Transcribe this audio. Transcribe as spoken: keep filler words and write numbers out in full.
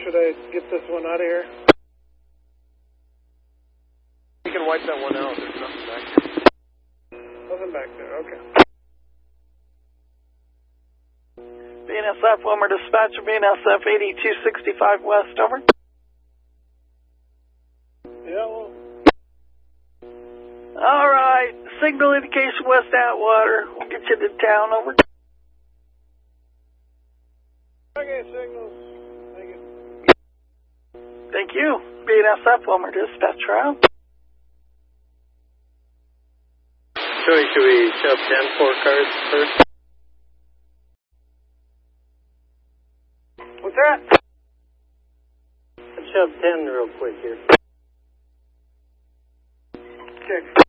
should I get this one out of here? You can wipe that one out. There's nothing back here. Nothing back there, okay. B N S F, Wilmer Dispatcher, B N S F eighty-two sixty-five West, over. Yeah, well. All right, signal indication West Atwater. We'll get you to town, over. Okay, signals. Thank you. Thank you. B N S F, Wilmer Dispatcher out. Joey, should we shove ten four cars first? What's that? Let's shove ten real quick here. Okay.